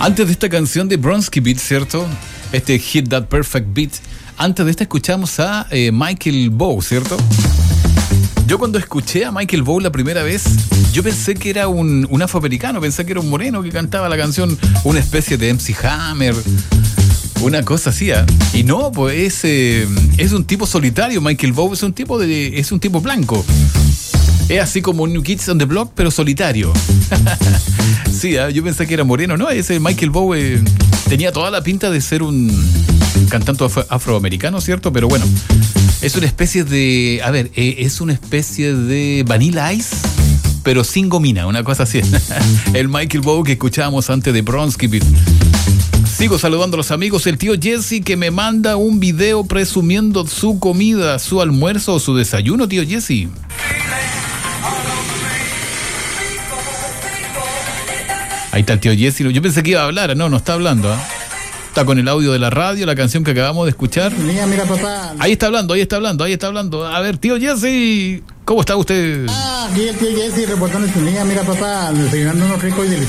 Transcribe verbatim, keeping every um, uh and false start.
Antes de esta canción de Bronski Beat, ¿cierto? Este Hit That Perfect Beat. Antes de esta escuchamos a eh, Michael Bowe, ¿cierto? Yo cuando escuché a Michael Bowe la primera vez, yo pensé que era un, un afroamericano, pensé que era un moreno que cantaba la canción, una especie de M C Hammer, una cosa así, ¿eh? Y no, pues es, eh, es un tipo solitario. Michael Bowe es un tipo de, es un tipo blanco. Es así como un New Kids on the Block, pero solitario. Sí, ¿eh? Yo pensé que era moreno, ¿no? Ese Michael Bowe eh, tenía toda la pinta de ser un cantante afro- afroamericano, ¿cierto? Pero bueno, es una especie de... A ver, eh, es una especie de Vanilla Ice, pero sin gomina, una cosa así. El Michael Bowe que escuchábamos antes de Bronski Beat. Sigo saludando a los amigos. El tío Jesse que me manda un video presumiendo su comida, su almuerzo o su desayuno, tío Jesse. Ahí está el tío Jesse. Yo pensé que iba a hablar, no, no está hablando, ¿eh? Está con el audio de la radio, la canción que acabamos de escuchar. Mira, mira, papá. Ahí está hablando, ahí está hablando, ahí está hablando. A ver, tío Jesse, ¿cómo está usted? Ah, aquí el tío Jesse reportando su niña. Mira, papá, desayunando unos ricos y deliciosos.